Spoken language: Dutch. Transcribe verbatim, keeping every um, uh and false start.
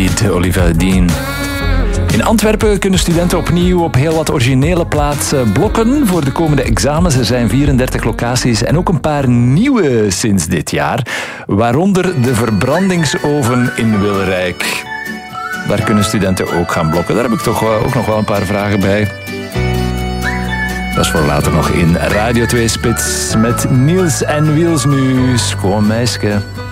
lied Olivier Dean. In Antwerpen kunnen studenten opnieuw op heel wat originele plaatsen blokken voor de komende examens. Er zijn vierendertig locaties en ook een paar nieuwe sinds dit jaar. Waaronder de verbrandingsoven in Wilrijk. Daar kunnen studenten ook gaan blokken. Daar heb ik toch ook nog wel een paar vragen bij. Dat is voor later nog in Radio twee Spits met Niels en Wiels nu. Schoon meisje.